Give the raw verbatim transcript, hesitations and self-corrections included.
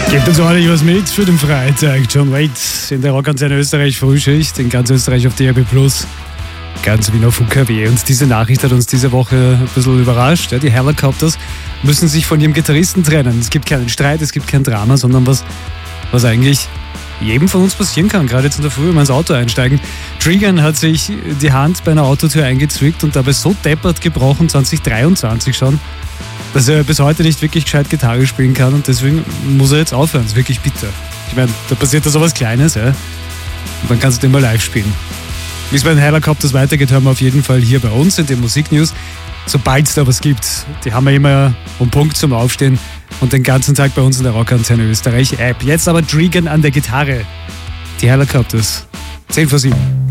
Gebt uns ordentlich was mit für den Freitag. John Waite in der Rockantenne Österreich Frühschicht, in ganz Österreich auf D A B plus, ganz Wien auf U K W. Und diese Nachricht hat uns diese Woche ein bisschen überrascht. Die Helicopters müssen sich von ihrem Gitarristen trennen. Es gibt keinen Streit, es gibt kein Drama, sondern was, was eigentlich jedem von uns passieren kann, gerade jetzt in der Früh, wenn wir ins Auto einsteigen. Trigan hat sich die Hand bei einer Autotür eingezwickt und dabei so deppert gebrochen, zwanzig dreiundzwanzig schon, dass er bis heute nicht wirklich gescheit Gitarre spielen kann und deswegen muss er jetzt aufhören. Das ist wirklich bitter. Ich meine, da passiert da sowas Kleines, ja? Und dann kannst du den mal live spielen. Wie es bei den Helicopters weitergeht, hören wir auf jeden Fall hier bei uns in den Musiknews. Sobald es da was gibt, die haben wir immer um Punkt zum Aufstehen und den ganzen Tag bei uns in der Rockantenne Österreich App. Jetzt aber Trigan an der Gitarre. Die Helicopters. zehn vor sieben.